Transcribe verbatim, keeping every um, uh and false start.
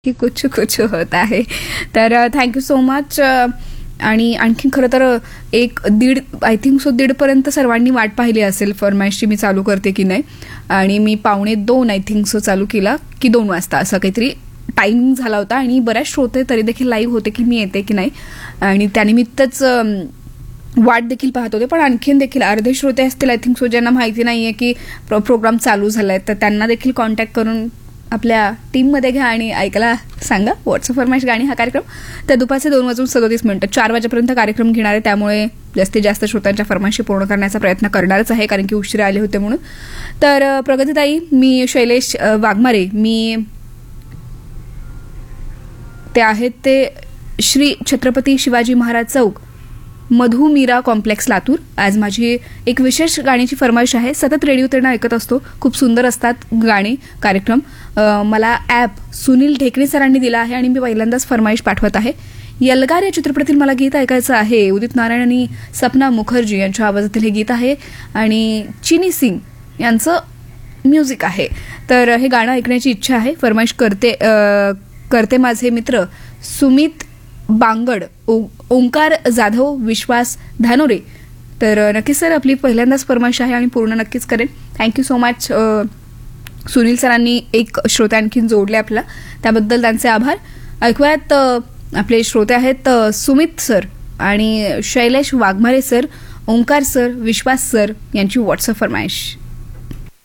की कुछ कुछ होत आहे. तर थँक्यू सो मच. आणि आणखी खरं तर एक दीड आय थिंक सो दीडपर्यंत सर्वांनी वाट पाहिली असेल फरमाईशची मी चालू करते की नाही. आणि मी पावणे दोन आय थिंक सो चालू केला की दोन वाजता असं काहीतरी टायमिंग झाला होता. आणि बऱ्याच श्रोते तरी देखील लाईव्ह होते की मी येते की नाही. आणि त्यानिमित्तच वाट देखील पाहत होते. पण आणखीन देखील अर्धे श्रोते असतील आय थिंक सो ज्यांना माहिती नाही आहे की प्रोग्राम चालू झाला आहे, तर त्यांना देखील कॉन्टॅक्ट करून आपल्या टीममध्ये घ्या आणि ऐकायला सांगा. व्हॉट्सअप फरमाईश गाणी हा कार्यक्रम तर दुपारचे दोन वाजून सदोतीस मिनिटं चार वाजेपर्यंत कार्यक्रम घेणार आहे. त्यामुळे जास्तीत जास्त श्रोत्यांच्या फरमाईशी पूर्ण करण्याचा प्रयत्न करणारच आहे, कारण की उशिरा आले होते म्हणून. तर प्रगतीताई, मी शैलेश वाघमारे, मी ते आहेत ते श्री छत्रपती शिवाजी महाराज चौक, मधु मीरा कॉम्प्लेक्स, लातूर. आज माझी एक विशेष गाण्याची फरमाईश आहे. सतत रेडिओ त्यांना ऐकत असतो, खूप सुंदर असतात गाणी कार्यक्रम. मला ॲप सुनील ढेकणे सरांनी दिला आहे आणि मी पहिल्यांदाच फरमाईश पाठवत आहे. यलगार या चित्रपटातील मला गीत ऐकायचं आहे. उदित नारायण आणि सपना मुखर्जी यांच्या आवाजातील हे गीत आहे आणि चिनी सिंग यांचं म्युझिक आहे. तर हे गाणं ऐकण्याची इच्छा आहे. फरमाईश करते करते माझे मित्र सुमित बांगड, ओंकार जाधव, विश्वास धानोरे. तर नक्कीच सर, आपली पहिल्यांदाच फरमाईश आहे आणि पूर्ण नक्कीच करेन. Thank you so much. सुनील सरांनी एक श्रोते आणखीन जोडले आपल्याला, त्याबद्दल त्यांचे आभार. ऐकूयात आपले श्रोते आहेत सुमित सर आणि शैलेश वाघमारे सर, ओंकार सर, विश्वास सर यांची व्हॉट्सअप फरमाईश.